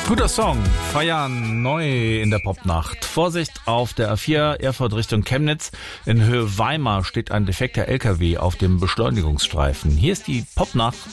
Guter Song. Feiern neu in der Popnacht. Vorsicht auf der A4 Erfurt Richtung Chemnitz. In Höhe Weimar steht ein defekter LKW auf dem Beschleunigungsstreifen. Hier ist die Popnacht.